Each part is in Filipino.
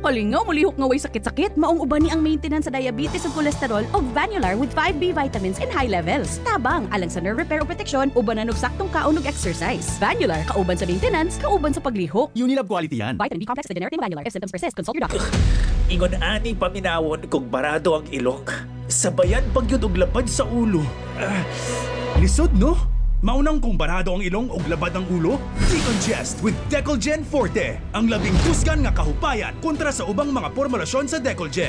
Kalingaw, mulihok nga way sakit-sakit. Maong uban ni ang maintenance sa diabetes ug cholesterol o Vanular with 5B vitamins in high levels. Tabang, alang sa nerve repair o protection, uban na saktong kaon ug exercise. Vanular, kauban sa maintenance, kauban sa paglihok. Unilab quality yan. Vitamin B complex na generic ng Vanular. If symptoms persist, consult your doctor. Ingon ani paminawon kung barado ang ilok. Sabayan pagyud og lapad sa ulo. Lisod, no? Maunang kung barado ang ilong o labad ang ulo? Decongest with Decolgen Forte. Ang labing tusgan nga kahupayan kontra sa ubang mga formulasyon sa Decolgen.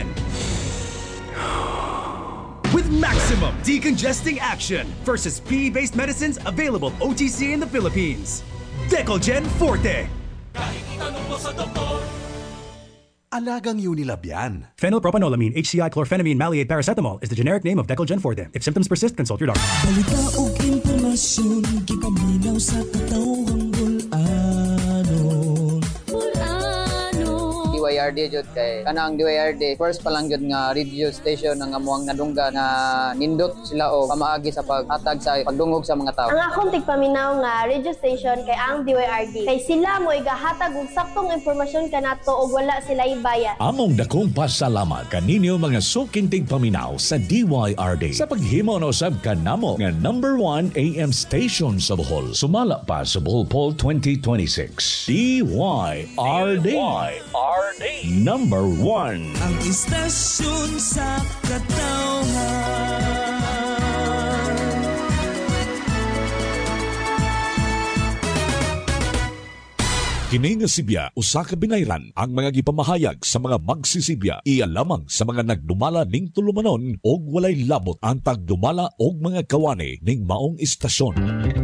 With maximum decongesting action versus PE-based medicines available OTC in the Philippines. Decolgen Forte. Kahit itanong mo sa doktor, Alagang Unilab yan. Phenylpropanolamine, HCI, chlorphenamine, maleate, paracetamol is the generic name of Decolgen Forte. If symptoms persist, consult your doctor. Balita o impormasyon, gipaminaw sa katawang bulanon. DYRD jud kay kanang DYRD first pa lang jud nga radio station nga amuang nadungga nga nindot sila o pamaagi sa paghatag sa pagdungog sa mga tao. Ang akong tigpaminaw nga radio station kay ang DYRD kay sila mo igahatag og saktong impormasyon kanato og wala sila ibayad. Among dakong pasalamat kaninyo mga sukintig paminaw sa DYRD sa paghimo na usab kanamo nga number 1 AM station sa Bohol. Sumala pa sa Bohol Poll 2026. DYRD. Number 1. Ang istasyon sa katawhan. Kini nga Sibya, usa ka binayran ang mga gipamahayag sa mga magsisibya. Iya lamang sa mga nagdumala ning tulumanon og walay labot ang pagdumala og mga kawani ning maong istasyon.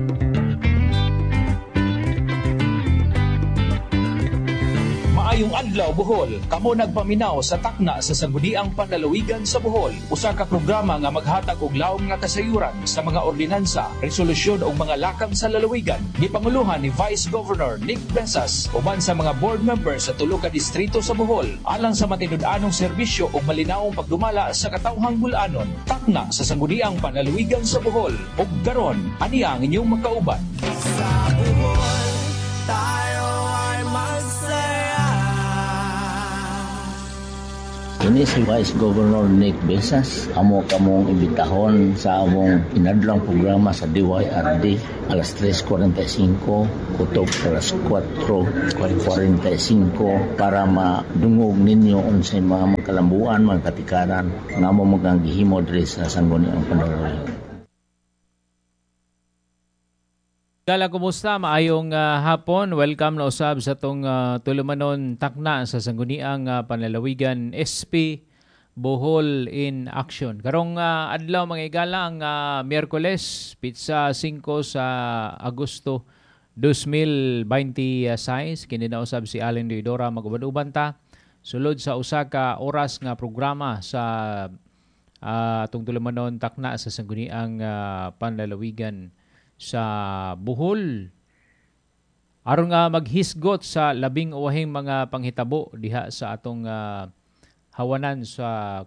Maayong adlaw Bohol, kamo nagpaminaw sa takna sa Sangguniang Panlalawigan sa Bohol. Usa ka programa nga maghatag og laom nga kasayuran sa mga ordinansa, resolusyon ug mga lakang sa lalawigan. Gipanguluhan ni Vice Governor Nick Besas uban sa mga board members sa tulo ka distrito sa Bohol alang sa matinud-anong serbisyo ug malinawong pagdumala sa katawhang bulanon. Takna sa Sangguniang Panlalawigan sa Bohol. Ug karon, ani ang inyong makauban. Sa Bohol, tayo ay magsaya. Ini si Vice Governor Nick Besas. Amo kamong imbitahon sa among inadlang programa sa DYRD alas 3:45 kutob alas 4:45 para madungog ninyo unsay mga kalambuan, mga katikaran nga amo magangihimo diri sa Sangguniang Panlalawigan. Kala, kumusta? Maayong hapon. Welcome na usab sa itong tulumanon takna sa Sangguniang Panlalawigan SP Bohol in Action. Karong adlaw mga igala ang Miyerkules, pizza 5 sa Agosto 2026. Kini na usab si Allen Deodora mag-uban-uban ta. Sulod sa usa ka oras nga programa sa atong tulumanon takna sa Sangguniang Panlalawigan sa Bohol. Aron nga maghisgot sa labing uwahing mga panghitabo diha sa atong hawanan sa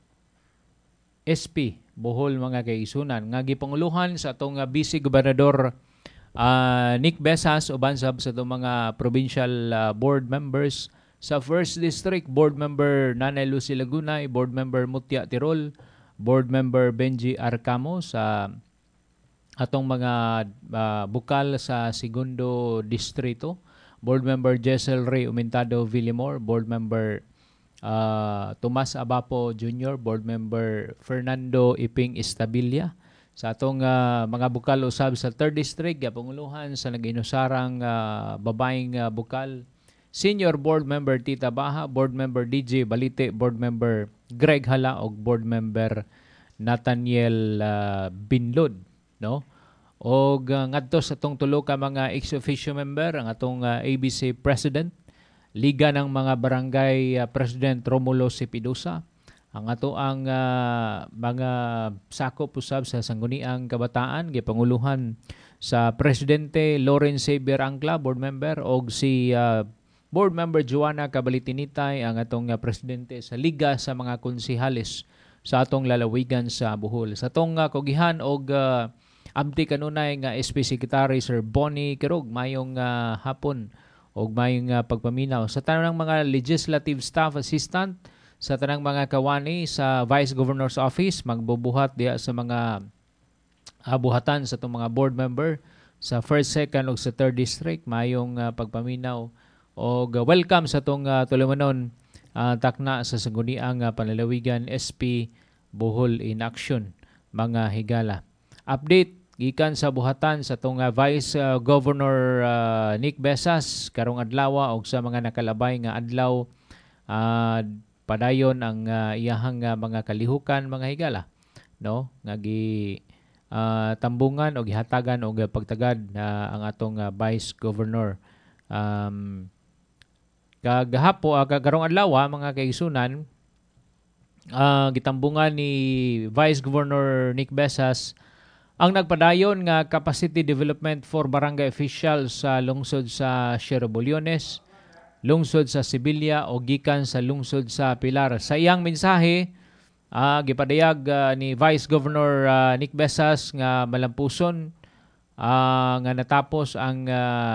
SP Bohol mga kaisunan nga gipanguluhan sa atong Vice Gobernador Nick Besas uban sa atong mga provincial board members sa 1st District, Board Member Nanay Lucy Lagunay, Board Member Mutia Tirol, Board Member Benji Arcamo sa atong mga bukal sa Segundo Distrito, Board Member Jessel Ray Umentado Villamor, Board Member Tomas Abapo Jr., Board Member Fernando Iping Estabilia. Sa atong mga bukal usab sa 3rd District, panguluhan sa nag-inusarang babaeng bukal, Senior Board Member Tita Baha, Board Member DJ Balite, Board Member Greg Hala o Board Member Nathaniel Binlod. No? O ngadto sa itong tulo ka mga ex-officio member, ang atong ABC President, Liga ng mga Barangay President Romulo Sipidusa, ang ato ang mga sakop usab sa Sangguniang Kabataan, gipanguluhan sa Presidente Lawrence Xavier Angla, Board Member, o si Board Member Joanna Cabalitinitay, ang atong Presidente sa Liga sa mga Konsihales sa atong lalawigan sa Bohol. Sa atong kogihan og amti kanunay nga SP Secretary Sir Bonnie Kirog, mayong hapon o mayong pagpaminaw sa tanang mga legislative staff assistant, sa tanang mga kawani sa Vice Governor's Office, magbubuhat diya sa mga buhatan sa itong mga board member sa 1st, 2nd o sa 3rd District, mayong pagpaminaw o welcome sa itong tulumanon takna sa Sangguniang Panlalawigan SP Bohol in Action, mga higala. Update gikan sa buhatan sa itong Vice Governor Nick Besas karong adlaw o sa mga nakalabay nga adlaw, padayon ang iyahang mga kalihukan, mga higala, no, nga tambungan o gihatagan o pagtagad ang atong Vice Governor. Karong adlaw, mga kaigsunan, gitambungan ni Vice Governor Nick Besas ang nagpadayon nga capacity development for barangay officials sa lungsod sa Sierra Bolyones, lungsod sa Sibilya o gikan sa lungsod sa Pilar. Sa iyang mensahe, gipadayag ni Vice Governor Nick Besas nga malampuson nga natapos ang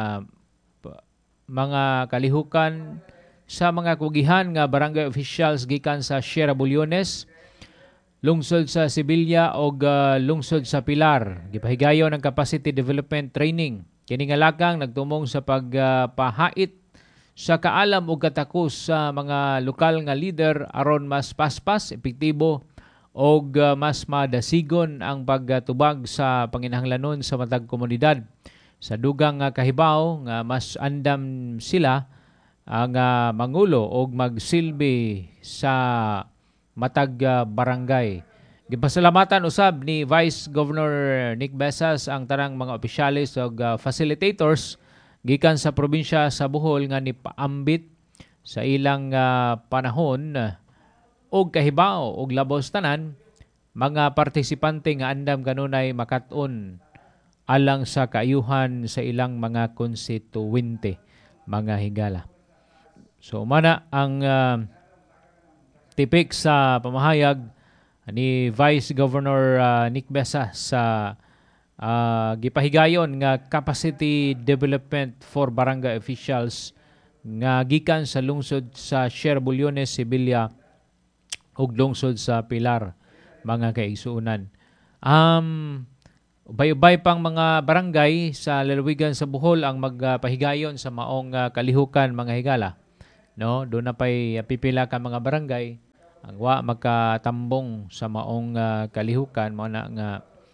mga kalihukan sa mga kugihan nga barangay officials gikan sa Sierra Bolyones, lungsod sa Sibilya o lungsod sa Pilar. Gipahigayon ang capacity development training. Kini nga lakang nagtumong sa pagpahait sa kaalam o katakos sa mga lokal nga leader aron mas paspas, epektibo o mas madasigon ang pagtubag sa panginahanglanon sa matag komunidad. Sa dugang kahibaw nga mas andam sila ang mangulo o magsilbi sa matag barangay. Gipasalamatan usab ni Vice Governor Nick Besas ang tanang mga opisyalis o facilitators gikan sa probinsya sa Bohol nga nipaambit sa ilang panahon og kahibaw og labos tanan mga partisipante nga andam kanunay makat-on alang sa kaayuhan sa ilang mga konstituwente, mga higala. So mana ang tipik sa pamahayag ni Vice Governor Nick Besas sa gipahigayon nga capacity development for barangay officials nga gikan sa lungsod sa Sierra Bolyones, Sibilya ug lungsod sa Pilar, mga kaigsuunan. Ubay-ubay pang mga barangay sa lalawigan sa Bohol ang magpahigayon sa maong kalihukan, mga higala. No, doon na pa'y pipila ka mga barangay ang wa magkatambong sa maong kalihukan, mo na nga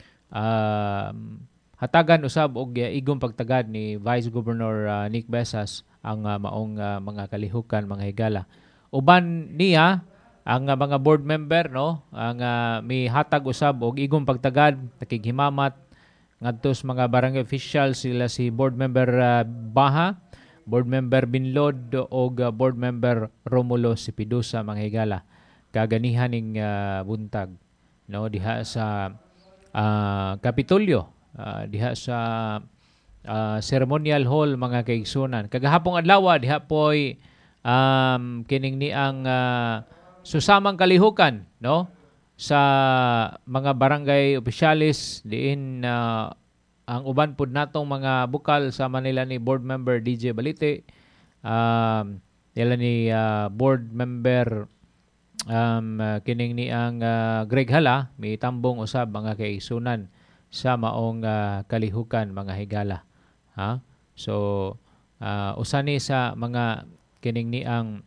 hatagan usab og igong pagtagad ni Vice Governor Nick Besas ang maong mga kalihukan, mga higala. Uban niya ang mga board member, no, ang may hatag usab og igong pagtagad, nakighimamat ngadto sa mga barangay officials, sila si board member Baha, board member Binlod og board member Romulo Sipidusa, mga higala. Kaganihan ning buntag, no, diha sa Kapitolyo, diha sa Ceremonial Hall, mga kaigsunan. Kagahapong adlaw diha po'y kining ni ang susamang kalihukan, no, sa mga barangay opisyalis diin ang uban pud natong mga bukal sa Manila ni board member DJ Balite, nila ni board member kining ni ang Greg Hala, may tambong usab, mga kaigsunan sa maong kalihukan, mga higala. So usani sa mga kining ni ang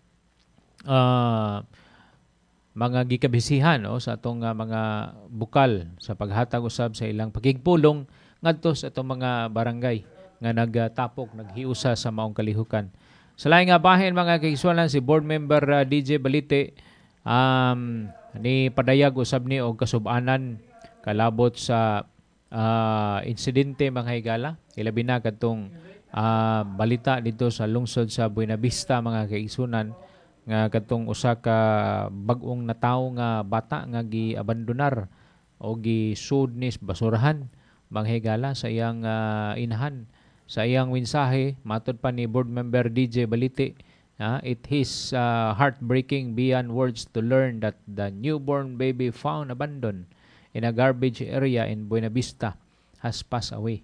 mga gikabisihan sa atong mga bukal sa paghatag usab sa ilang pagigpulong ngadto sa atong mga barangay nga nagtapok, naghiusa sa maong kalihukan. Sa laing nga bahin, mga kaigsunan, si board member DJ Balite ni padayag usab ni og kasub-anan kalabot sa insidente, mga higala. Ilabi na kadtong balita dito sa lungsod sa Buenavista, mga kaigsunan, nga kadtong usa ka bag-ong natawo nga bata nga giabandonar o gisud ni basurahan, mga higala, sa iyang inahan. Sa iyang mensahe, matod pa ni board member DJ Balite, it is heartbreaking beyond words to learn that the newborn baby found abandoned in a garbage area in Buenavista has passed away.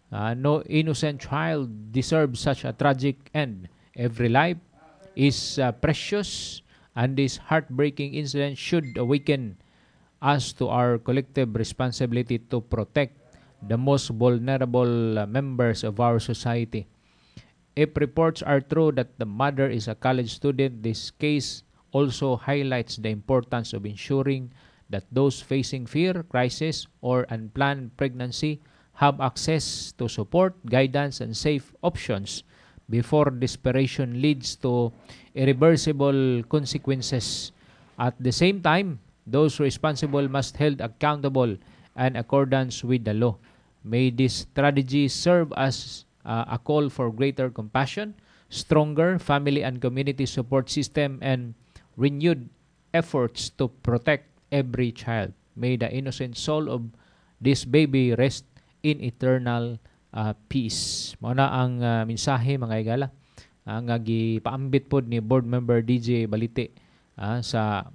No innocent child deserves such a tragic end. Every life is precious, and this heartbreaking incident should awaken us to our collective responsibility to protect the most vulnerable members of our society. If reports are true that the mother is a college student, this case also highlights the importance of ensuring that those facing fear, crisis, or unplanned pregnancy have access to support, guidance, and safe options before desperation leads to irreversible consequences. At the same time, those responsible must held accountable in accordance with the law. May this strategy serve as a call for greater compassion, stronger family and community support system, and renewed efforts to protect every child. May the innocent soul of this baby rest in eternal peace. Mao na ang mensahe mga higala nga gipaambit pod ni board member DJ Balite sa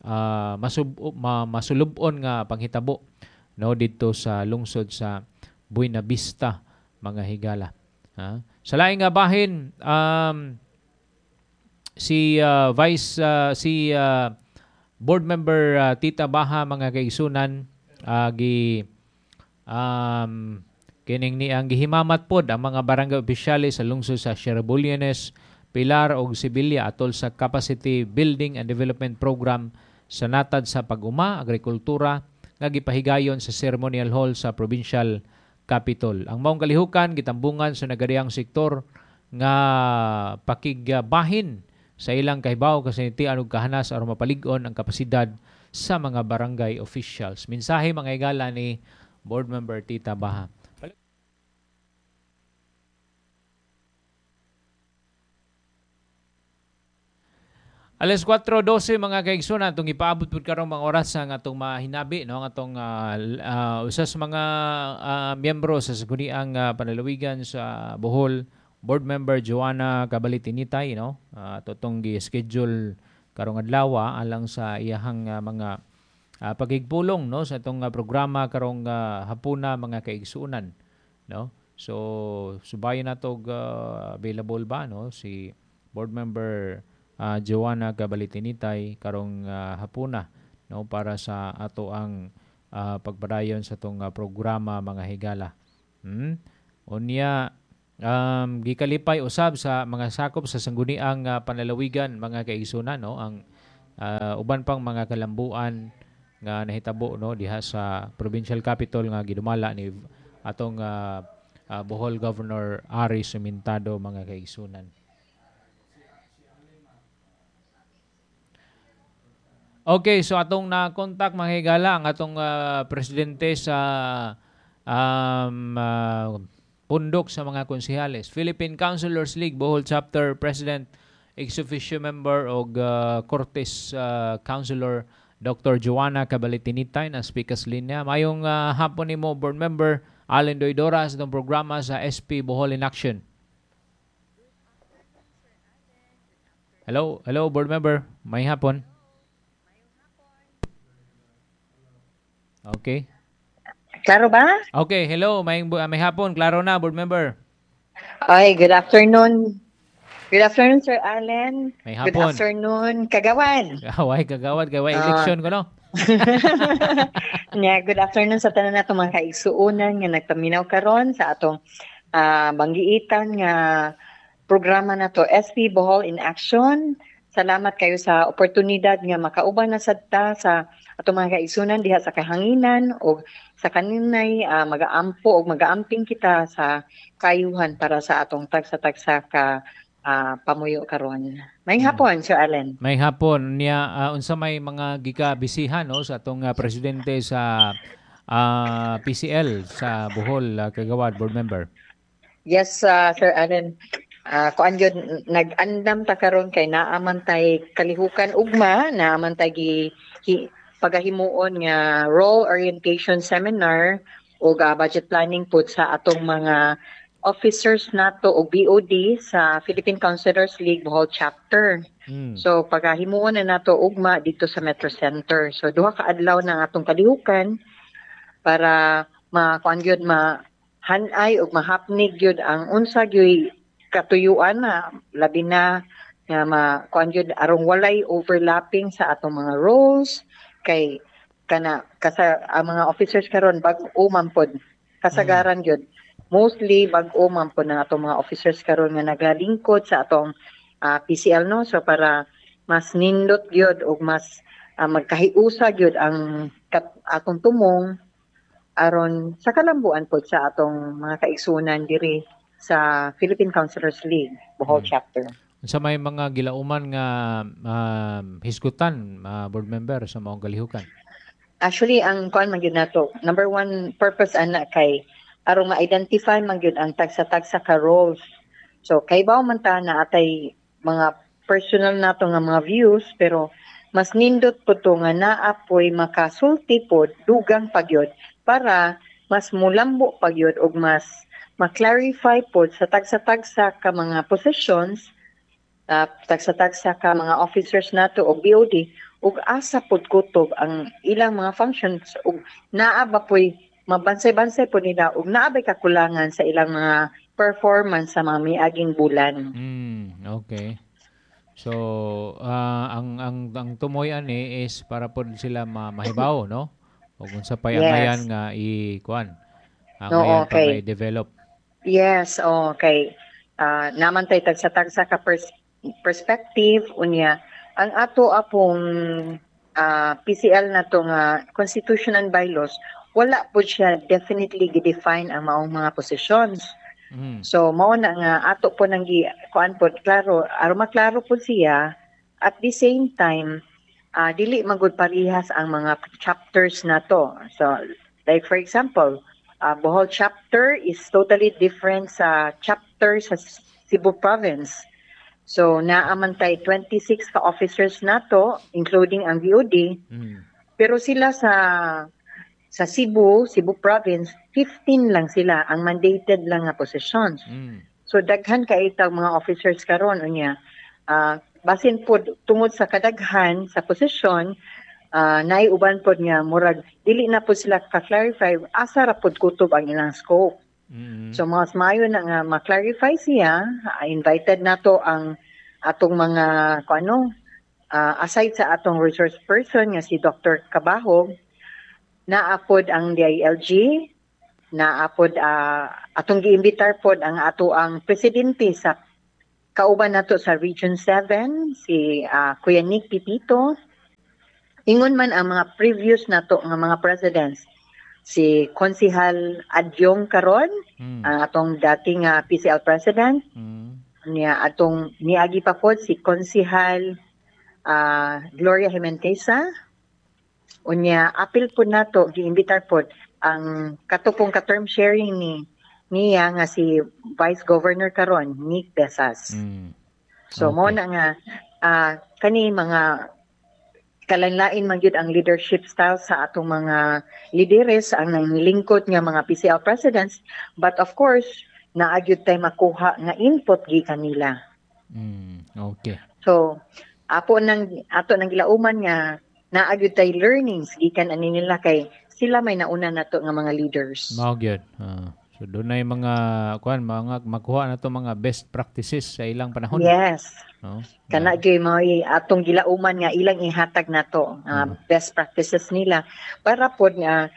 masulubon nga panghitabo no dito sa lungsod sa Buena Vista mga higala. Sa laing nga bahin si board member Tita Baha mga kaigsunan kining ni ang gihimamat pod ang mga barangay opisyales sa lungsod sa Sierra-Bullanes, Pilar ug Sibilya atol sa capacity building and development program sa natad sa pag-uma, agrikultura nga gipahigayon sa ceremonial hall sa provincial capital. Ang maong kalihukan gitambungan sa nagadiyang sektor nga pakigbahin sa ilang kahibaw kasinitian ug kahanas aron mapalig-on ang kapasidad sa mga barangay officials. Mensahe mga higala ni board member Tita Baha. Alas 4:12 mga kaigsunan atong ipaabot pud karong mga oras ang atong mahinabi no ang atong usas mga miyembro sa saguniang panalawigan sa Bohol, board member Joanna Cabalitinitay no atong gi-schedule karong adlaw alang sa iyahang mga pagigpulong no sa atong programa karong hapuna mga kaigsunan no. So subayon nato available ba no si board member Joanna Cabalitinitay karong hapuna no para sa ato ang pagpadayon sa tong programa mga higala. Unya gikalipay usab sa mga sakop sa sangguniang panlalawigan mga kaigsunan no ang uban pang mga kalambuan nga nahitabo no diha sa provincial capital nga gidumala ni atong Bohol Governor Ari Sumintado mga kaigsunan. Okay, so atong na-contact mga higala ang atong presidente sa pundok sa mga konsehales. Philippine Councilors League Bohol Chapter President, ex-officio member og Cortes Councilor Dr. Joanna Cabalitinitay na speakers linya. Mayong hapon nimo board member Allen Doidora sa itong programa sa SP Bohol in Action. Hello board member. May hapon. Okay. Klaro ba? Okay, hello. May hapon. Klaro na, board member. Ay, good afternoon. Good afternoon, Sir Allen. May hapon. Good afternoon, Kagawan. Kagawad. Election ko, no? Good afternoon sa tanan nato mga kaigsuonan nga nagpaminaw karon sa atong banggiitan nga programa nato SP Bohol in Action. Salamat kayo sa oportunidad nga makauban na sadta sa atong mga kaigsuonan diha sa kahanginan o sa kaninay magaampo o magaamping kita sa kayuhan para sa atong tagsa-tagsa ka pamuyo karon. May hapon, Sir Allen. May hapon niya unsa may mga gikabisihan no sa atong presidente sa PCL sa Bohol Kagawad board member. Yes, Sir Allen. Kuan yun, nag-andam ta karon kay naaman tay kalihukan ugma, naaman tay pagahimuon nga role orientation seminar o budget planning pud sa atong mga officers nato o BOD sa Philippine Councilors League Bohol Chapter. So pagahimuon na nato ugma dito sa Metro Center. So duha ka adlaw na atong kalihukan para makuan gyud hanay ug mahapnig gyud ang unsa gyud katuyuan na labi na nga kuan gyud arong walay overlapping sa atong mga roles kay ang mga officers karon bag-o man pod kasagaran gyud mostly bag-o man pod ng atong mga officers karon nga nagalingkod sa atong PCL no, so para mas nindot gyud ug mas magkahiusa gyud ang atong tumong aron sa kalambuan pod sa atong mga kaigsunan diri sa Philippine Councilors League Bohol chapter. Sa may mga gilauman nga hisgutan board member sa maong kalihukan. Actually ang kuan man gyud nato number one purpose ana kay aron ma-identify man gyud ang tagsa-tagsa ka roles. So kay bawo man ta na atay mga personal nato nga mga views pero mas nindot po to nga naapoy makasulti pod dugang pagyod para mas mulambo pagyod og mas ma-clarify pod sa tagsa-tagsa ka mga positions tagsa-tagsa ka mga officers nato og BOD ug asa pod kutob ang ilang mga functions ug naa ba poy mabansay-bansay po nila ug naa bay kakulangan sa ilang mga performance sa mga miaging bulan. Okay. So, ang tumoy ani is para po sila mahibaw, no? O kung sa payangayan nga i-kuan. Ngayon pa may develop. Yes, okay. Naman tayo tagsa-tagsa ka perspective unya. Ang ato apong PCL na to nga Constitution and Bylaws, wala po siya definitely gi-define ang maong mga positions. So mao na nga ato po nang kuan po klaro aron maklaro po siya at the same time dili magud parihas ang mga chapters nato. So like for example, Bohol chapter is totally different sa chapter sa Cebu province. So naaman tay 26 ka officers nato including ang VOD. Pero sila sa Cebu province, 15 lang sila ang mandated lang nga positions. So daghan kay itang mga officers karon unya. Basin po tungod sa kadaghan sa posisyon, naiuban po niya murag dili na po sila ka-clarify asa ra pod kutob ang ilang scope. So mas maayo na nga ma-clarify siya. Invited nato ang atong mga aside sa atong resource person nga si Dr. Cabahog, naapod ang DILG, naapod atong giimbitar pod ang ato ang presidente sa kauban nato sa Region 7 si Kuya Nick Pipito. Ingon man ang mga previous nato nga mga presidents si Konsihal Adyong karon, ang atong dating PCL president. Niya atong niagi pa pod si Konsihal Gloria Jimentesa. Unya apil po nato giimbitar pod ang katupong ka-term sharing niya nga si Vice Governor karon Nick Besas. So mo na nga kani mga kalanlain man gyud ang leadership style sa atong mga lideres ang nanglingkod nga mga PCL presidents, but of course naagyud tay makuha nga input gikan nila. Okay. So ato nang gilauman nga naagyud tay learnings gikan ani nila kay sila may nauna nato nga mga leaders. Mao gyud. So doon ay mga mga makuha na to mga best practices sa ilang panahon. Yes. Kana gyud mao atong gilauman nga ilang ihatag nato best practices nila para pod nga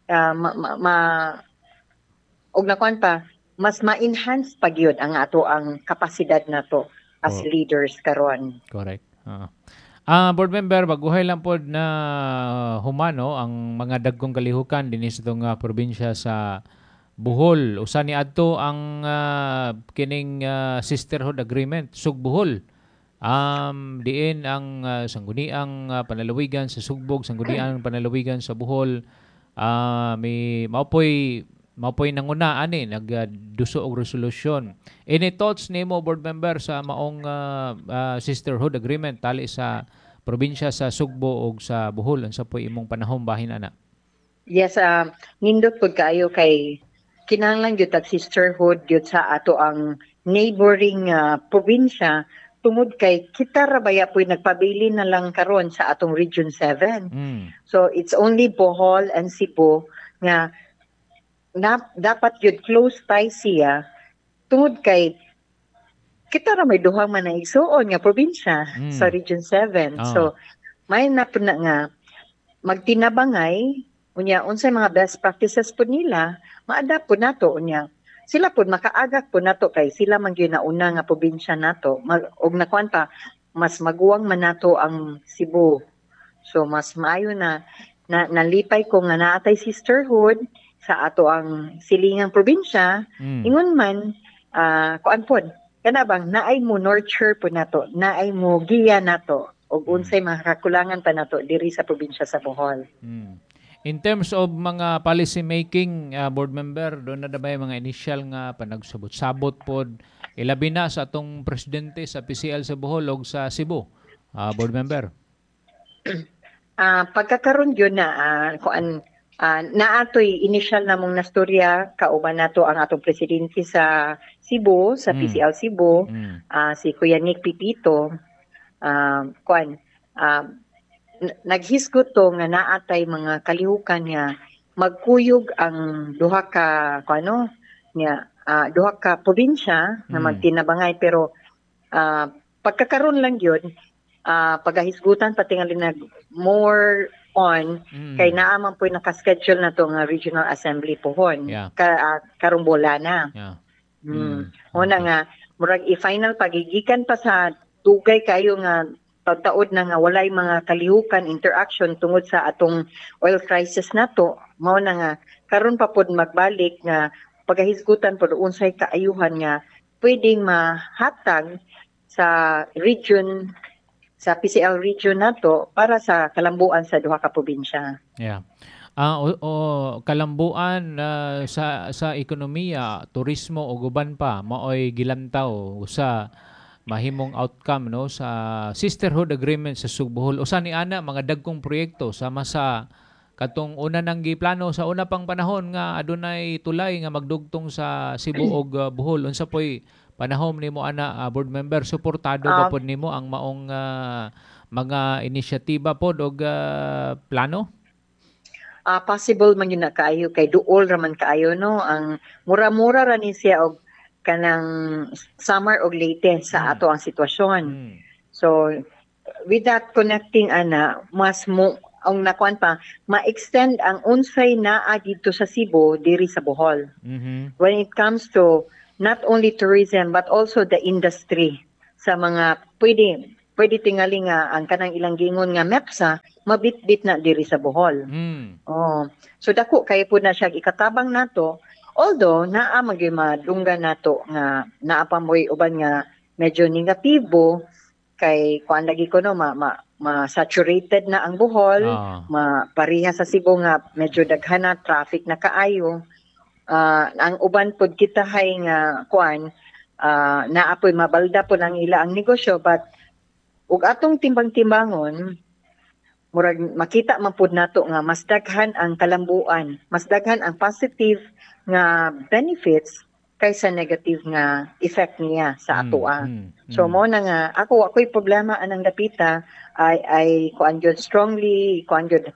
og nakuan pa mas ma-enhance pa gyud ang ato ang kapasidad nato as leaders karon. Correct. Board member, baguhay lang po na humano ang mga dagkong kalihukan din sa itong probinsya sa Bohol. Usa ni adto ang kining sisterhood agreement, Sugbohol. Diin ang sangguniang panalawigan sa Sugbog, sangguniang panalawigan sa Bohol. May mapoy nanguna ani nagduso og resolusyon. Any thoughts nimo board member sa maong sisterhood agreement tali sa probinsya sa Sugbo ug sa Bohol unsa poy imong panahon bahin ana? Yes, nindot pud kaayo kay kinahanglan gyud tag sisterhood gyud sa ato ang neighboring probinsya tungod kay kita ra baya poy nagpabili na lang karon sa atong Region 7. So it's only Bohol and Cebu nga dapat yun close tie siya tungod kay kita ra may duhang man na igsuon nga probinsya sa Region 7. So may napuna nga magtinabangay unya unsay mga best practices po nila ma-adapt po nato unya sila po makaagak po nato kay sila man gyud nauna nga probinsya nato og nakuan pa mas maguwang man nato ang Cebu. So mas maayo na nalipay ko nga naatay sisterhood sa ato ang silingang probinsya ingon man kuan pod kana bang naay mo nurture po nato naay mo giya nato og unsay mga kakulangan pa nato diri sa probinsya sa Bohol. In terms of mga policy making, board member, doon na ba yung mga initial nga panagsabot-sabot pod ilabi na sa atong presidente sa PCL sa Bohol o sa Cebu, board member? Pagkakaroon yun na naatoy initial namong nastorya kauban nato ang atong presidente sa Cebu, sa PCL Cebu, si Kuya Nick Pipito, naghisgot to nga naatay mga kalihukan nga magkuyog ang duha ka duha ka probinsya na magtinabangay pero pagkakaroon lang yun pagahisgutan pati nga nag more on kay naaman po naka-schedule na to nga regional assembly pohon karong bolana. Una nga murag i-final pagigikan pa sa dugay kayo nga pagtaod na nga walay mga kalihukan interaction tungod sa atong oil crisis nato mao na nga karon pa pod magbalik nga pagahisgutan pod unsay kaayuhan nga pwedeng mahatag sa region sa PCL region nato para sa kalambuan sa duha ka probinsya. Kalambuan sa ekonomiya, turismo o guban pa maoy gilantaw sa mahimong outcome no sa sisterhood agreement sa Sugbohol usa ni ana mga dagkong proyekto sama sa katong una nang giplano sa una pang panahon nga adunay tulay nga magdugtong sa Cebu ug Bohol unsa poy panahon nimo ana board member suportado ba pod nimo ang maong mga inisyatiba pod og plano? Possible man yun na kaayo kay duol raman kaayo no ang mura-mura ra ni siya og kanang summer og late sa ato ang sitwasyon. So with that connecting ana mas mo ang nakuan pa ma-extend ang unsay naa dito sa Cebu diri sa Bohol. When it comes to not only tourism but also the industry sa mga pwede tingali nga ang kanang ilang gingon nga MEPSA mabitbit na diri sa Bohol. So dako kay po na siya ikatabang nato. Although naa madunggan nato nga naa pa moy uban nga medyo negatibo kay kuan lagi ko no ma-saturated na ang Bohol, pareha sa Cebu nga medyo daghan na traffic na kaayo. Ang uban pod kita hay nga kuan naa poy mabalda po ang ila ang negosyo but ug atong timbang-timbangon murag makita man pud nato nga mas daghan ang kalambuan, mas daghan ang positive nga benefits kaysa negative nga effect niya sa atoa. So mo na nga ako'y problema anang dapita ay kuan gyud strongly kuan gyud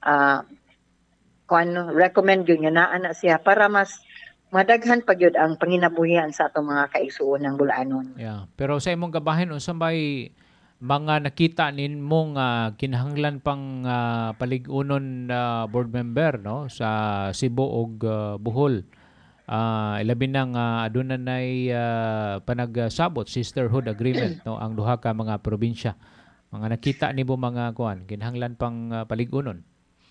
recommend gyud nga naa na siya para mas madaghan pa gyud ang panginabuhian sa atong mga kaigsuon ng Bulaanon. Pero sa imong gabahin unsa bay mga nakita ninmo nga kinahanglan pang paligunon board member no sa Cebu ug Bohol ilabi na nga adunay panagsabot sisterhood agreement no ang duha ka mga probinsya mga nakita nimo mga kuan kinahanglan pang paligunon.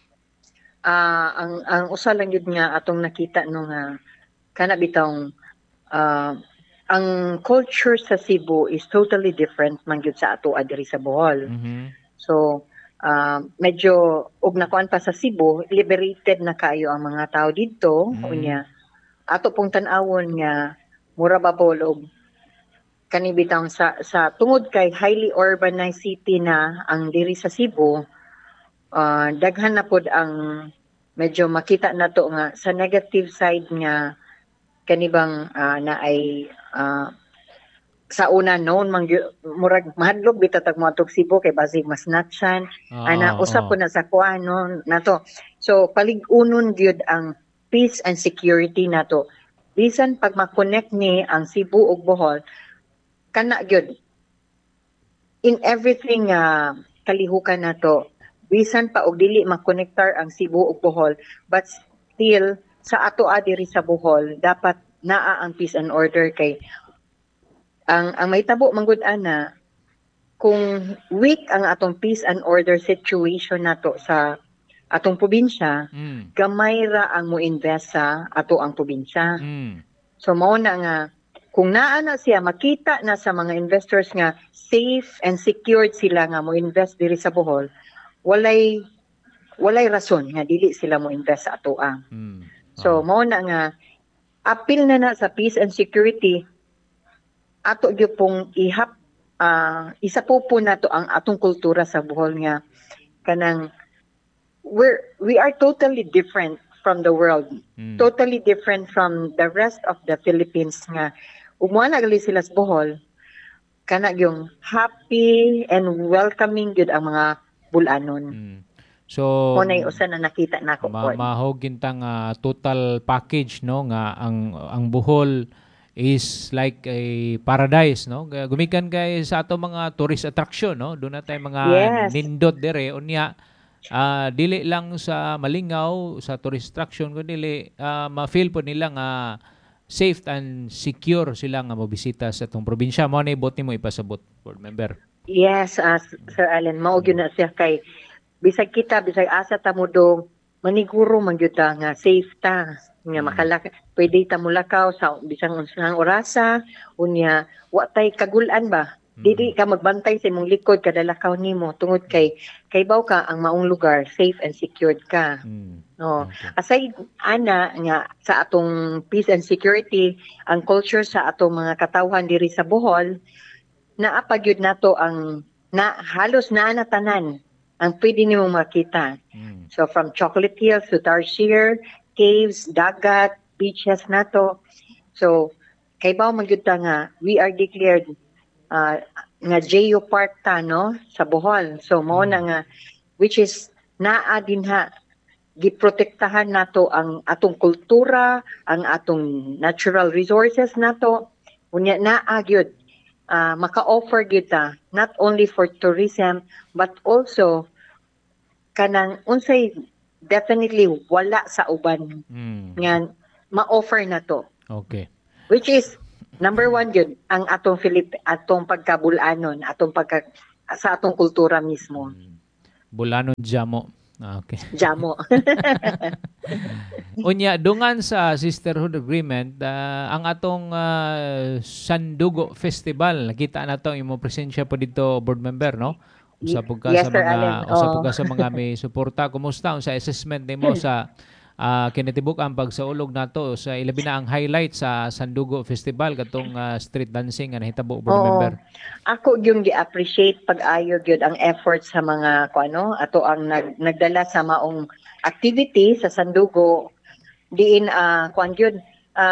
Ang usa lang yun nga atong nakita no nga kana bitong ang culture sa Cebu is totally different man gyud sa ato diri sa Bohol. So medyo og nakuan pa sa Cebu liberated na kayo ang mga tao didto unya ato pong tan-awon nga mura ba bolog kani bitang sa tungod kay highly urbanized city na ang diri sa Cebu daghan na pod ang medyo makita nato nga sa negative side nga kanibang na ay sa una noon murag mahadlok bitatag mo atog Cebu kay basig mas natsan ana usap ko na sa kuan no nato so paligunon gyud ang peace and security nato. Bisan pag ma-connect ni ang Cebu ug Bohol, kana gyud in everything kalihukan nato. Bisan pa og dili makonektar ang Cebu ug Bohol, but still sa ato diri sa Bohol dapat naa ang peace and order kay ang mahitabo manggod ana kung weak ang atong peace and order situation nato sa atong probinsya, gamay ra ang mo invest sa ato ang probinsya. So mao na nga kung naa na siya makita na sa mga investors nga safe and secured sila nga mo invest diri sa Bohol, walay rason nga dili sila mo invest sa ato ang. So mao na nga apil na sa peace and security ato gyud pong isa po nato ang atong kultura sa Bohol nga kanang we are totally different from the world. Totally different from the rest of the Philippines nga umuana gali sila sa Bohol kana yung happy and welcoming gyud ang mga bulanon. So mo nay usa na nakita nako mahog gintang total package no nga ang Bohol is like a paradise no. Gumikan kay sa ato mga tourist attraction no. Doon na tay mga nindot dire unya dili lang sa malingaw sa tourist attraction kundi ma-feel po nila nga safe and secure sila nga mobisita sa atong probinsya. Mo ni bot nimo ipasabot board member. Yes, Sir Allen, mao gyud na siya kay bisag asa ta mo do maniguro man gyud ta nga safe ta nga pwede ta mulakaw sa bisang unsang orasa unya wa tay kagulan ba dili ka magbantay sa imong likod kada lakaw nimo tungod kay baw ka ang maong lugar safe and secured ka. Aside ana nga sa atong peace and security ang culture sa atong mga katawhan diri sa Bohol naapa gyud nato ang halos naa na tanan ang pwede nimo makita. So from Chocolate Hills to Tarsier, caves, dagat, beaches nato. So kay baw man gyud ta nga we are declared nga Geo Park ta no sa Bohol. So mao na nga which is naa dinha giprotektahan nato ang atong kultura, ang atong natural resources nato. Unya naa gyud maka-offer kita not only for tourism but also kanang unsay definitely wala sa uban nga ma-offer na to. Okay. Which is number 1 yun ang atong atong pagkabulanon, sa atong kultura mismo. Bulanon jamo. Okay. Jamo. Unya dungan sa Sisterhood Agreement ang atong Sandugo Festival nakita na to imo presensya po dito board member no. Usa pud ka sa mga may suporta. Kumusta ang sa assessment nimo sa kinatibuk-an pagsaulog nato sa ilabi na ang highlight sa Sandugo Festival katong street dancing nga nahitabo board member. Ako yung gi-appreciate pag-ayo gyud ang effort sa mga ato ang nagdala sa maong activity sa Sandugo diin gyud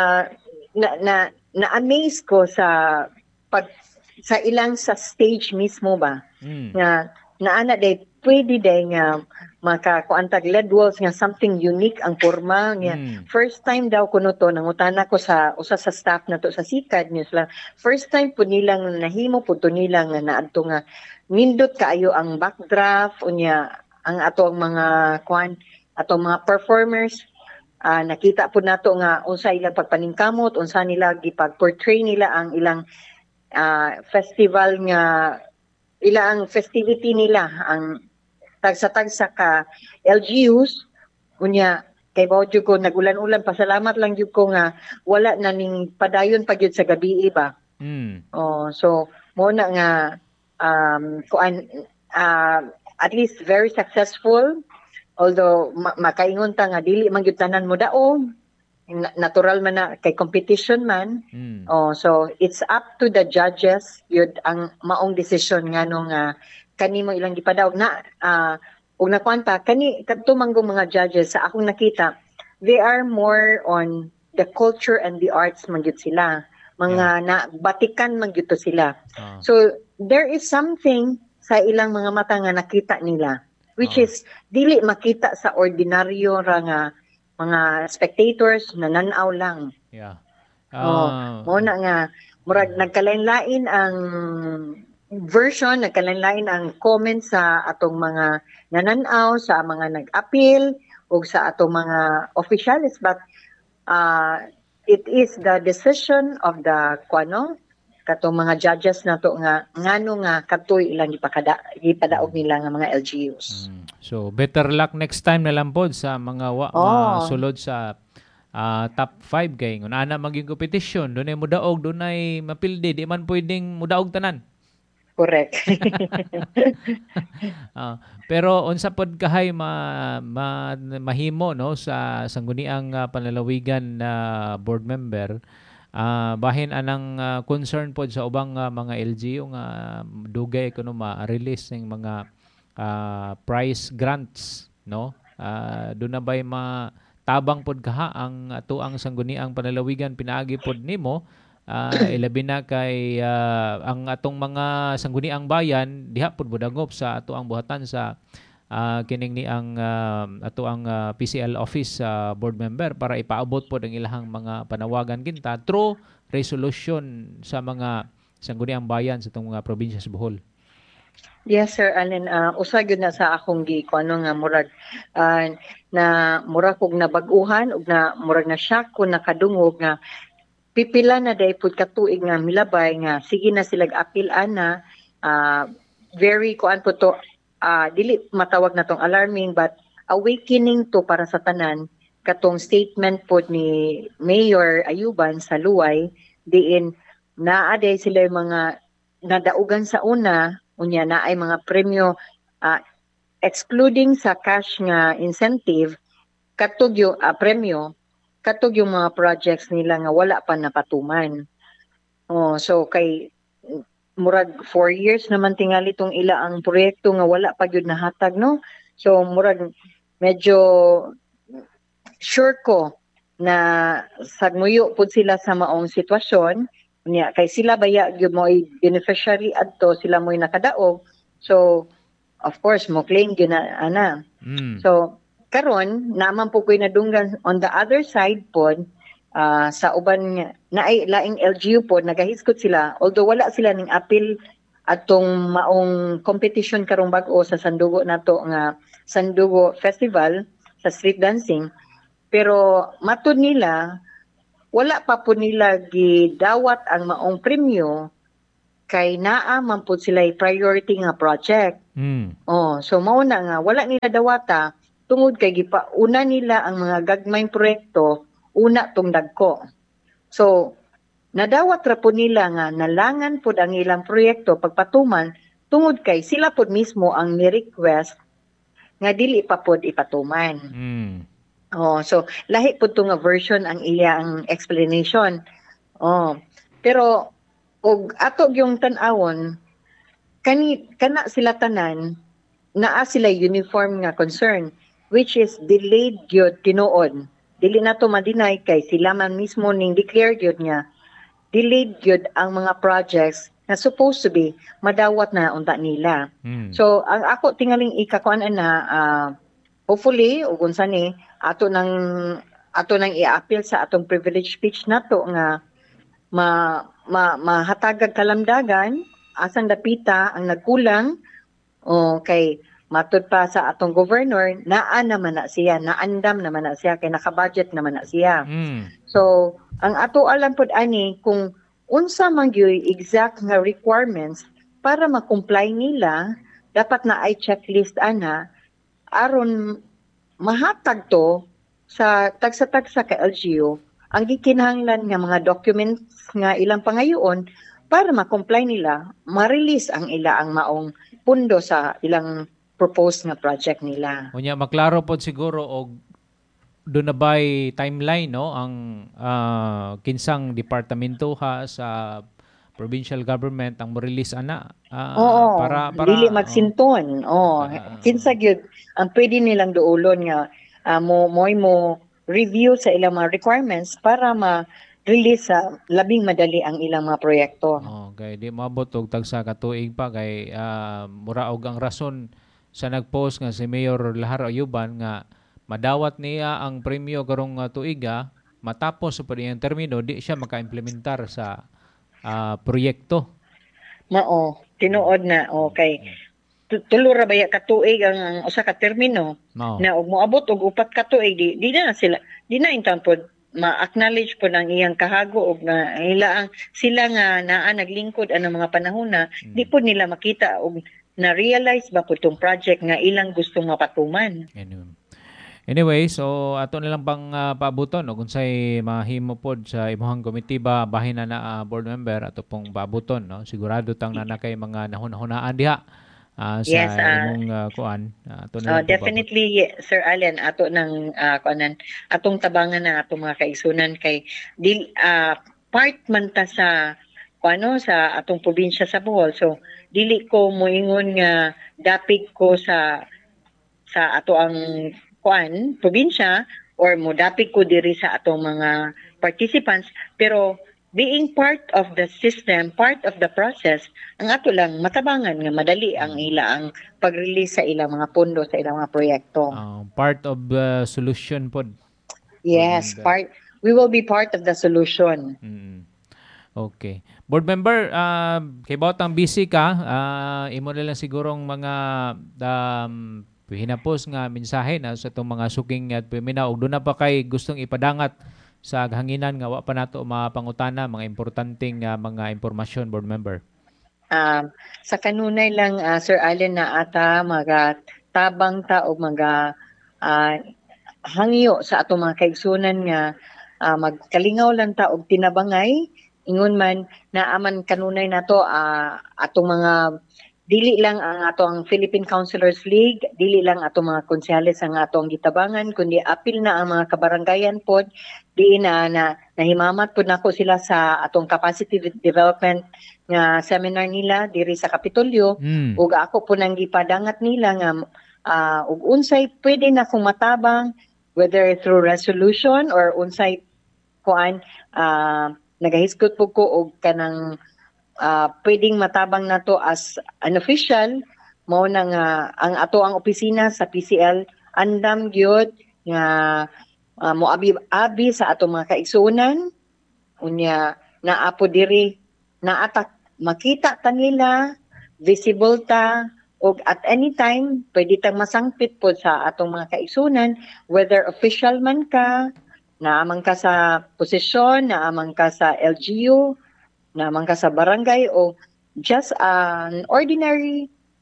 na amaze ko sa ilang sa stage mismo ba nga naana day pwede day nga makakuantag lead walls nga something unique ang porma nga first time daw kuno to nangutana ko sa usa sa staff nato sa Sikad News lang first time po nilang nahimo po to nilang nga naadto nga nindot kaayo ang backdraft unya ang atong mga atong mga performers nakita po nato nga unsa ilang pagpaningkamot unsa nila gipag-portray nila ang ilang festival nga ilang festivity nila ang tagsa-tagsa ka LGUs unya kay bawd ko nagulan-ulan pasalamat lang jud ko nga wala na ning padayon pa gyud sa gabi ba. So mo na nga at least very successful although makaingon ta nga dili man gyud tanan mo daog natural man na kay competition man. So it's up to the judges yun ang maong decision nga nung kanimo ilang gipadawag na ug nakwanta kadto manggong mga judges sa akong nakita they are more on the culture and the arts man gyud sila mga batikan man gyud sila. So there is something sa ilang mga mata nga nakita nila which is dili makita sa ordinaryo ra nga mga spectators nananaw lang. Yeah. Mo na nga murag nagkalain-lain ang version, nagkalain-lain ang comments sa atong mga nananaw, sa mga nag-appeal ug sa atong mga officials, but it is the decision of the katong mga judges nato nga ngano nga katoy ilang ipadaog nila nga mga LGUs. So better luck next time na lang pod sa mga masulod sa top 5 kay ngun ana maging competition dunay mudaog dunay mapildi di man pwedeng mudaog tanan. Correct. Pero unsa pod kahay mahimo no sa sangguniang panlalawigan na board member bahin anang concern pod sa ubang mga LGU nga dugay kuno ma-release ning mga prize grants no do na bay tabang pod kaha ang atuang sangguniang panlalawigan pinaagi pod nimo ilabi na kay ang atong mga sangguniang bayan diha pod budangop sa atuang buhatan sa kining ni ang atuang PCL office board member para ipaabot pod ang ilahang mga panawagan kinta through resolution sa mga sangguniang bayan sa itong mga probinsya sa Bohol. Yes, Sir Allen. Usa gyud na sa akong gikuano nga murag na murag kog nabag-uhan ug na murag na shock ko nakadungog nga pipila na day pud katuig nga milabay nga sige na silag appeal ana very kuan po to dili matawag na tong alarming but awakening to para sa tanan katong statement pod ni Mayor Ayuban sa Luway diin naa day sila mga nadaugan sa una unya na ay mga premyo excluding sa cash nga incentive katug yung premyo katug yung mga projects nila nga wala pa napatuman. So kay murag 4 years naman tingali tong ila ang proyekto nga wala pa gyud nahatag no. So murag medyo sure ko na sagmuyo pud sila sa maong sitwasyon niya kay sila baya gyud mo beneficiary adto sila mo'y nakadaog. So of course mo claim gyud na ana. So karon naman po ko'y nadunggan on the other side pod sa uban na ay laing LGU pod nagahiskot sila although wala sila ning appeal atong maong competition karong bag-o sa Sandugo nato nga Sandugo Festival sa street dancing pero matud nila wala pa po nila gidawat ang maong premyo kay naa man po sila priority nga project. So mao na nga wala nila dawata tungod kay gipauna nila ang mga gagmayng proyekto una tong dagko. So nadawat ra po nila nga nalangan pod ang ilang proyekto pagpatuman tungod kay sila pod mismo ang ni-request nga dili pa pod ipatuman. So lahi po ito nga version ang iyang explanation. Pero og ato yung tan-awon kana sila tanan naa sila uniform nga concern which is delayed gyud tinuod. Dili na to ma-deny kay sila man mismo ning declare gyud nga delayed gyud ang mga projects na supposed to be madawat na unta nila. So ang ako tingaling ikakuan na hopefully ug unsa ni ato nang i-appeal sa atong privilege speech nato nga mahatagag kalamdagan asang dapita ang nagkulang kay matud pa sa atong governor naandam naman na siya kay naka-budget naman na siya. So ang ato alam pod ani kung unsa man gyud exact nga requirements para ma-comply nila dapat na ay checklist ana aron mahatag to sa tagsa-tagsa ka LGU ang gikinahanglan nga mga documents nga ilang pangayoon para ma-comply nila, ma-release ang ang maong pundo sa ilang proposed nga project nila. Unya maklaro pod siguro og do na bay timeline no ang kinsang departamento sa provincial government ang mo-release ana para dili magsinton. Kinsa gyud ang pwede nilang duolon nga mo review sa ilang mga requirements para ma-release sa labing madali ang ilang mga proyekto. Okay, di maabot og tagsa ka tuig pa kay mura og ang rason sa nagpost nga si Mayor Lahar Ayuban nga madawat niya ang premyo karong tuiga, matapos sa padiyang termino, di siya maka-implementar sa proyekto. Mao, tinuod na, okay. Tulo ra baya ka tuig ang usa ka termino na og moabot og 4 ka tuig di na sila di na intang pod ma-acknowledge po ng iyang kahago og na sila nga naa naglingkod anang mga panahon na di po nila makita og na-realize ba po itong project nga ilang gustong mapatuman. Anyway, so ato nilang pang paabuton og unsay mahimo pod sa imuhang komitiba bahin na board member ato pong paabuton, no? Sigurado tang na kay mga nahuna-hunaan diha. Yes, sa imong kuan ato definitely Sir Allen ato nang kuanan atong tabangan na atong mga kaigsunan kay part man ta sa kuano sa atong probinsya sa Bohol, so dili ko moingon nga dapig ko sa ato ang kuan probinsya or mo dapig ko diri sa atong mga participants, pero being part of the system, part of the process, ang ato lang matabangan nga madali ang ang pag-release sa ilang mga pondo sa ilang mga proyekto. Part of the solution pod. Yes, we will be part of the solution. Okay. Board member, kay bawat busy ka, imo na lang sigurong mga hinapos nga mensahe na sa itong mga suking at paminaw. Doon na pa kay gustong ipadangat sa hanginan nga wa pa nato mapangutana mga importanteng mga impormasyon, board member. Sa kanunay lang Sir Allen na ata tabang ta og hangyo sa atong mga kaigsunan nga magkalingaw lang ta og tinabangay ingon man na aman kanunay nato atong mga dili lang ang atong Philippine Councilors League, dili lang atong mga konsyales ang atong gitabangan, kundi apil na ang mga kabaranggayan pod, di na nahimamat pod nako sila sa atong capacity development nga seminar nila diri sa Kapitolyo, ug ako po nang gipadangat nila nga ug unsay pwede na kong matabang, whether through resolution or unsay kuan nagahisgot po ko og kanang pwedeng matabang nato as an official, mao na nga ang ato ang opisina sa PCL andam gyud nga moabi sa ato mga kaigsunan unya naapo diri naatak makita ta nila, visible ta, og at any time pwede tang masangpit po sa atong mga kaigsunan, whether official man ka, naamang ka sa posisyon, naamang ka sa LGU, naman ka sa barangay o just an ordinary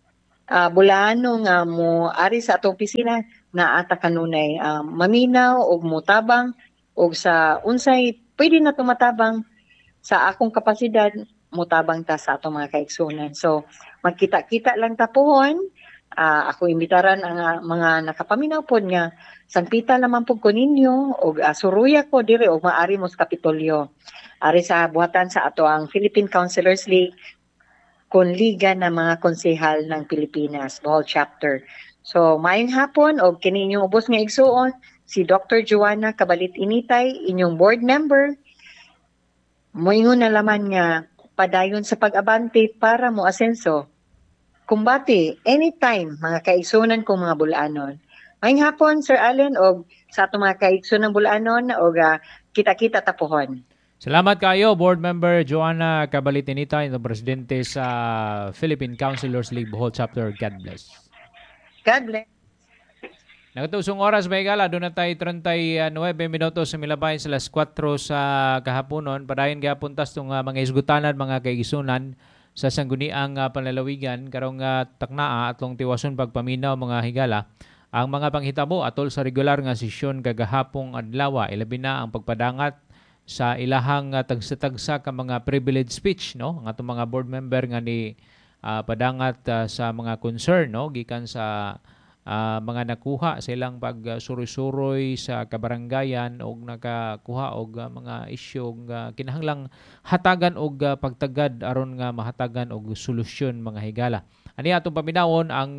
bulano nga mo ari sa atong opisina na ata kanunay maminaw og motabang og sa unsay pwede na tumatabang sa akong kapasidad motabang ta sa atong mga kaigsunan. So magkita-kita lang ta pohon. Ako imbitaran ang mga nakapaminaw pod nga sangpita naman po ko ninyo og suruya ko dire og maari mo sa Kapitolyo. Ari sa buhatan sa ato ang Philippine Councilors League kon liga ng mga konsehal ng Pilipinas, Bohol chapter. So maayong hapon og kini inyong ubos nga igsuon si Dr. Joanna Cabalit-Initay, inyong board member. Moingon na laman nga padayon sa pag-abante para mo asenso. Kumbati, anytime, mga kaigsunan kong mga bulanon. Maayong hapon, Sir Allen, o sa itong mga kaigsunan bulanon, o kita-kita tapuhon. Salamat kayo, Board Member Joanna Cabalit-Initay, na Presidente sa Philippine Councilors League Bohol Chapter. God bless. God bless. Nagatusong oras, Baygala, doon na tayo 39 minutos sa milabay sa las 4 sa kahaponon. Padayon gapuntas itong mga isgutanan, mga kaigsunan sa sangguniang panlalawigan karong taknaa atong tiwason pagpaminaw mga higala ang mga panghitabo atol sa regular nga sesyon kagahapong adlaw, ilabi na ang pagpadangat sa ilahang tagsa-tagsa ka mga privilege speech, no, ang atong mga board member nga ni padangat sa mga concern, no, gikan sa mga nakuha sa ilang pagsuroy-suroy sa kabaranggayan o nakakuha og mga isyu kinahanglang hatagan og pagtagad aron nga mahatagan og solusyon mga higala. Ani atong paminawon ang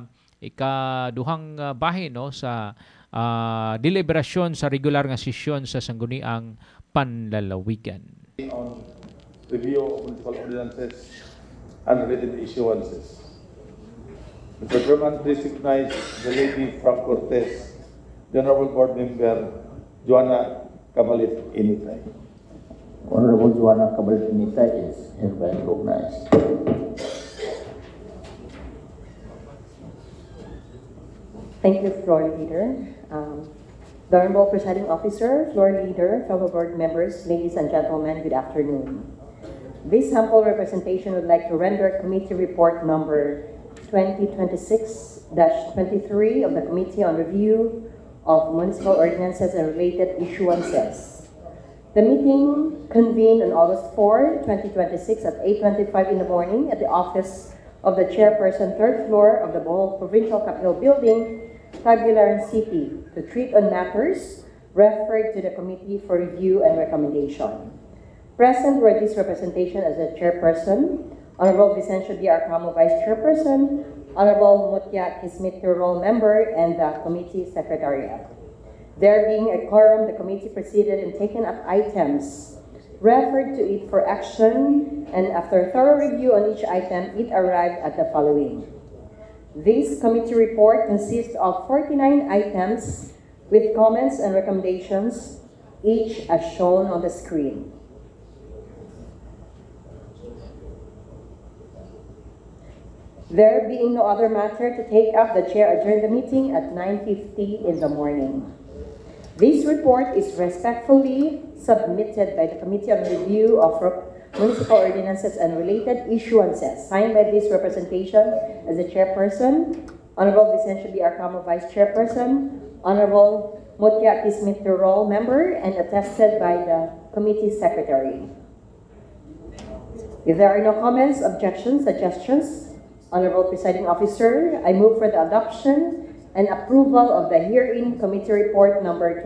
ikaduhang bahin, no, sa deliberasyon sa regular nga sesyon sa sangguniang panlalawigan. On review of municipal ordinances and related issuances. Mr. Chairman, please recognize the Lady Frank Cortez the Honorable Board Member Joanna Cabalit Initay. Honorable Joanna Cabalit Initay is hereby recognized. Thank you, Floor Leader. The Honorable Presiding Officer, Floor Leader, fellow board members, ladies and gentlemen, good afternoon. This sample representation would like to render committee report number 2026-23 of the Committee on Review of Municipal Ordinances and Related Issuances. The meeting convened on August 4, 2026 at 8:25 in the morning at the office of the Chairperson, 3rd floor of the Bohol Provincial Capitol Building, Tagbilaran City, to treat on matters referred to the Committee for Review and Recommendation. Present were this representation as the Chairperson, Honorable Vicencio B. Arcamo, Vice Chairperson, Honorable Mutya Kismet, Roll Member, and the Committee Secretariat. There being a quorum, the committee proceeded in taking up items referred to it for action, and after thorough review on each item, it arrived at the following. This committee report consists of 49 items with comments and recommendations, each as shown on the screen. There being no other matter to take up, the chair adjourned the meeting at 9:50 in the morning. This report is respectfully submitted by the Committee on Review of Municipal Ordinances and Related Issuances, signed by this representation as the Chairperson, Honorable Vicencio B. Arcamo, Vice Chairperson, Honorable Mutya Kismet, Roll Member, and attested by the Committee Secretary. If there are no comments, objections, suggestions, Honorable Presiding Officer, I move for the adoption and approval of the herein committee report number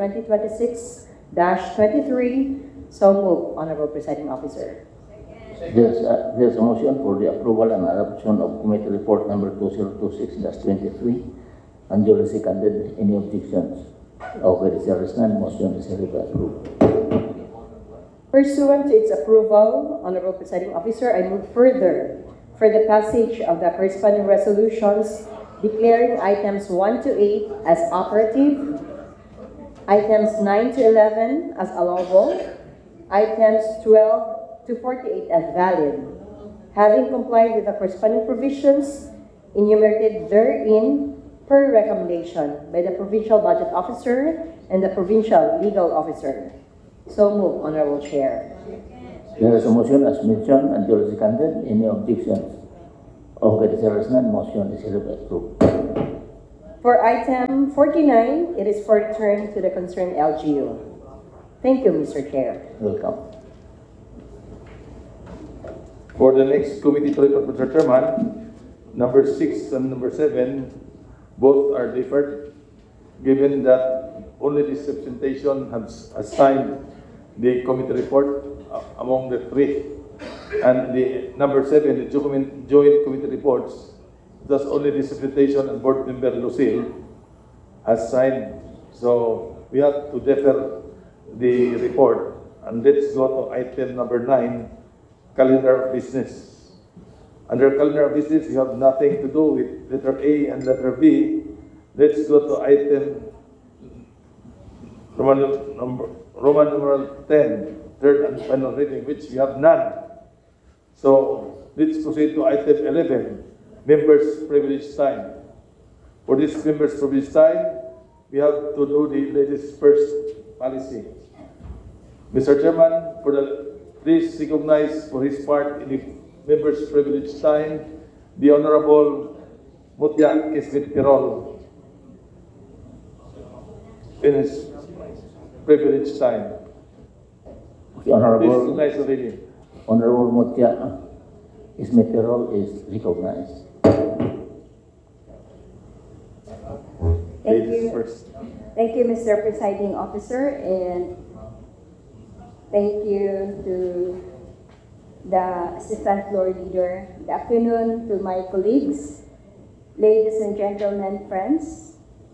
2026-23. So move, Honorable Presiding Officer. There's a motion for the approval and adoption of committee report number 2026-23 and duly seconded. Any objections? Okay, there is none. Motion is hereby approved. Pursuant to its approval, Honorable Presiding Officer, I move further for the passage of the corresponding resolutions declaring items 1 to 8 as operative, items 9 to 11 as allowable, items 12 to 48 as valid, having complied with the corresponding provisions enumerated therein per recommendation by the Provincial Budget Officer and the Provincial Legal Officer. So move, Honorable Chair. There is a motion as mentioned and duly seconded. Any objections? Okay, there is none. Motion is hereby approved. For item 49, it is for return to the concerned LGU. Thank you, Mr. Chair. Welcome. For the next committee to report, Mr. Chairman, number 6 and number 7, both are deferred, given that only this representation has assigned the committee report among the three. And the number 7, the joint committee reports, thus only this representation and board member Lucille has signed. So we have to defer the report. And let's go to item number 9, calendar of business. Under calendar of business, you have nothing to do with letter A and letter B. Let's go to item Roman numeral 10, third and final reading, which we have none. So let's proceed to item 11, members' privilege time. For this members' privilege time, we have to do the ladies first policy. Mr. Chairman, please recognize for his part in the members' privilege time the Honorable Mutya Kismet Roll in his privilege time. The Honorable, please recognize the lady. Honorable Mutya Kismet Roll is recognized. Thank you. Thank you, Mr. Presiding Officer, and thank you to the Assistant Floor Leader. Good afternoon to my colleagues, ladies and gentlemen, friends.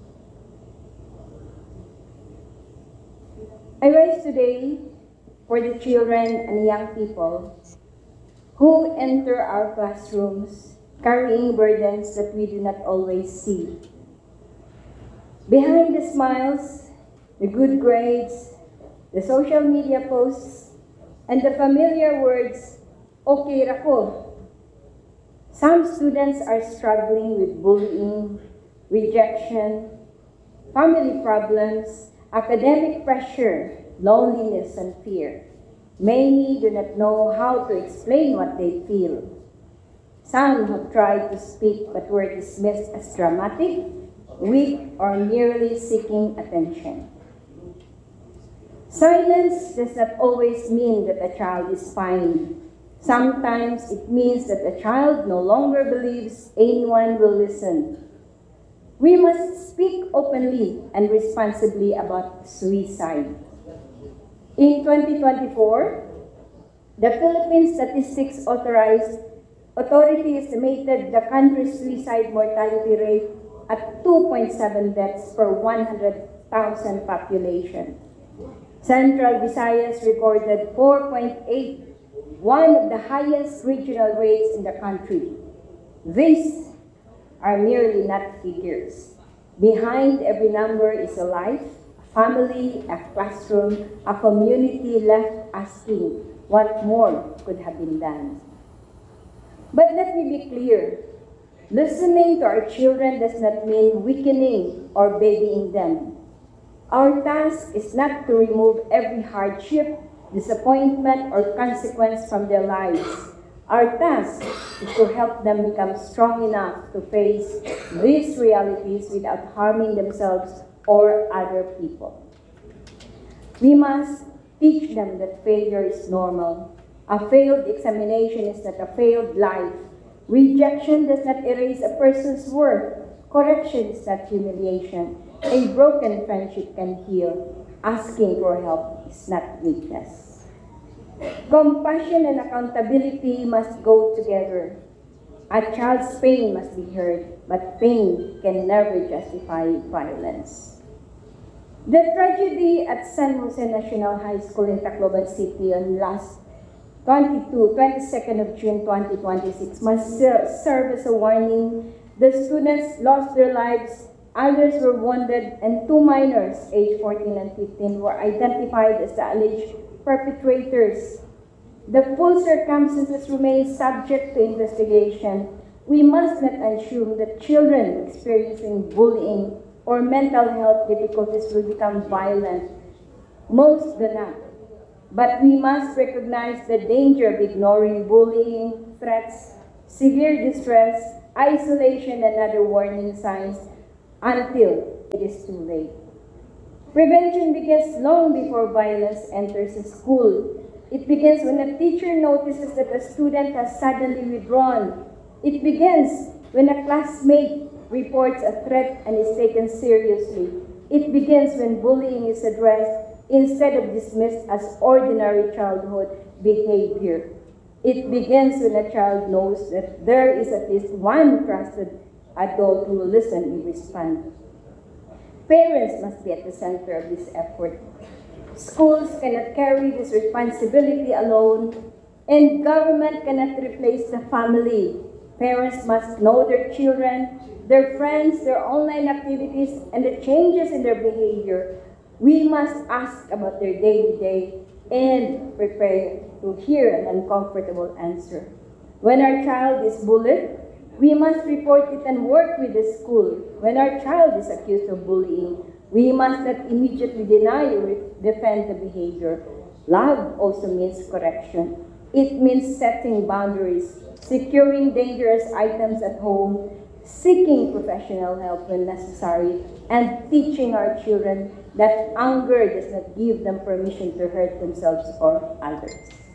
I rise today for the children and young people who enter our classrooms carrying burdens that we do not always see. Behind the smiles, the good grades, the social media posts, and the familiar words, okay ra ko. Some students are struggling with bullying, rejection, family problems, academic pressure, loneliness, and fear. Many do not know how to explain what they feel. Some have tried to speak but were dismissed as dramatic, weak, or merely seeking attention. Silence does not always mean that a child is fine. Sometimes it means that a child no longer believes anyone will listen. We must speak openly and responsibly about suicide. In 2024, the Philippine Statistics Authority estimated the country's suicide mortality rate at 2.7 deaths per 100,000 population. Central Visayas recorded 4.8, one of the highest regional rates in the country. These are merely not figures. Behind every number is a life, a family, a classroom, a community left asking what more could have been done. But let me be clear. Listening to our children does not mean weakening or babying them. Our task is not to remove every hardship, disappointment, or consequence from their lives. Our task is to help them become strong enough to face these realities without harming themselves or other people. We must teach them that failure is normal. A failed examination is not a failed life. Rejection does not erase a person's worth. Correction is not humiliation. A broken friendship can heal. Asking for help is not weakness. Compassion and accountability must go together. A child's pain must be heard, but pain can never justify violence. The tragedy at San Jose National High School in Tacloban City on last 22nd of June 2026 must serve as a warning. The students lost their lives, others were wounded, and 2 minors, aged 14 and 15, were identified as the alleged perpetrators. The full circumstances remain subject to investigation. We must not assume that children experiencing bullying or mental health difficulties will become violent. Most do not. But we must recognize the danger of ignoring bullying, threats, severe distress, isolation, and other warning signs until it is too late. Prevention begins long before violence enters a school. It begins when a teacher notices that a student has suddenly withdrawn. It begins when a classmate reports a threat and is taken seriously. It begins when bullying is addressed instead of dismissed as ordinary childhood behavior. It begins when a child knows that there is at least one trusted adult who will listen and respond. Parents must be at the center of this effort. Schools cannot carry this responsibility alone, and government cannot replace the family. Parents must know their children, their friends, their online activities, and the changes in their behavior. We must ask about their day-to-day and prepare to hear an uncomfortable answer. When our child is bullied, we must report it and work with the school. When our child is accused of bullying, we must not immediately deny or defend the behavior. Love also means correction. It means setting boundaries, securing dangerous items at home, seeking professional help when necessary, and teaching our children that anger does not give them permission to hurt themselves or others.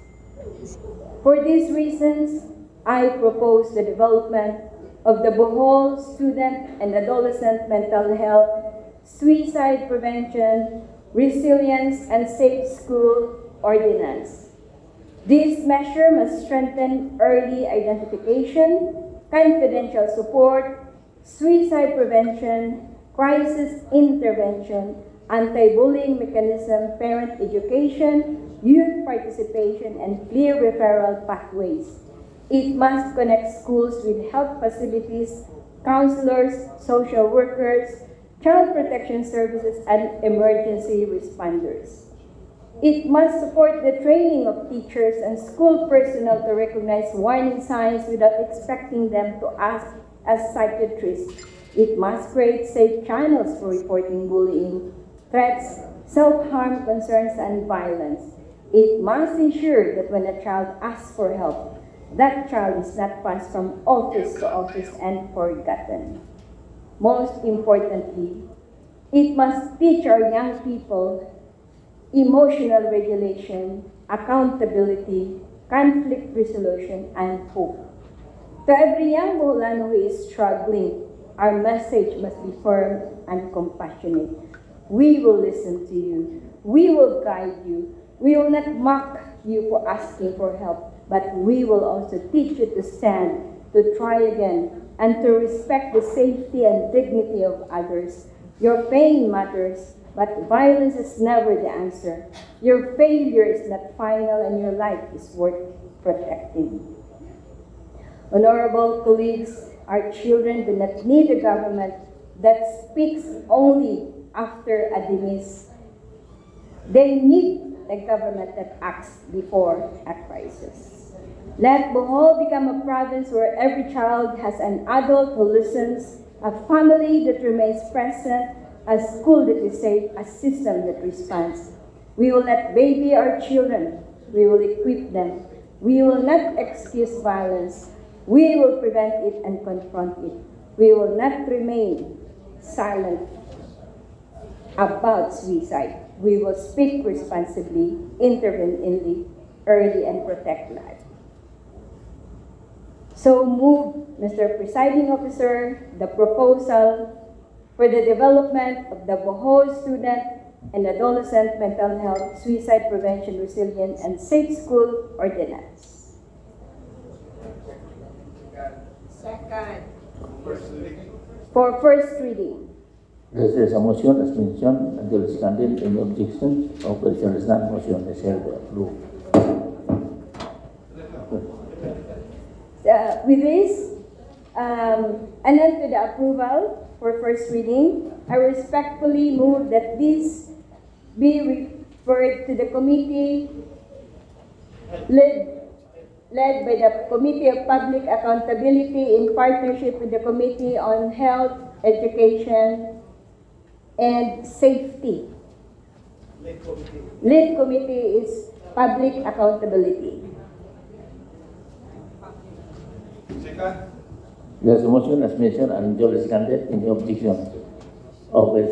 For these reasons, I propose the development of the Bohol Student and Adolescent Mental Health, Suicide Prevention, Resilience, and Safe School Ordinance. This measure must strengthen early identification, confidential support, suicide prevention, crisis intervention, anti-bullying mechanism, parent education, youth participation, and clear referral pathways. It must connect schools with health facilities, counselors, social workers, child protection services, and emergency responders. It must support the training of teachers and school personnel to recognize warning signs without expecting them to act as psychiatrists. It must create safe channels for reporting bullying, threats, self-harm concerns, and violence. It must ensure that when a child asks for help, that child is not passed from office to office and forgotten. Most importantly, it must teach our young people emotional regulation, accountability, conflict resolution, and hope. To every young Boholano who is struggling, our message must be firm and compassionate. We will listen to you. We will guide you. We will not mock you for asking for help, but we will also teach you to stand, to try again, and to respect the safety and dignity of others. Your pain matters, but violence is never the answer. Your failure is not final, and your life is worth protecting. Honorable colleagues, our children do not need a government that speaks only after a demise. They need a government that acts before a crisis. Let Bohol become a province where every child has an adult who listens, a family that remains present, a school that is safe, a system that responds. We will not baby our children. We will equip them. We will not excuse violence. We will prevent it and confront it. We will not remain silent about suicide. We will speak responsibly, intervene early, and protect life. So move, Mr. Presiding Officer, the proposal for the development of the Bohol student and adolescent mental health, suicide prevention, resilient, and safe school ordinance. Second. For first reading. There is a motion as mentioned until seconded. Any objection? Okay, there is none. Motion is held approved. With this, an end to the approval for first reading, I respectfully move that this be referred to the committee led by the Committee of Public Accountability in partnership with the Committee on Health, Education, and Safety. Lead committee is Public Accountability. Second. There's a motion as mentioned and duly seconded. Any objection? Okay.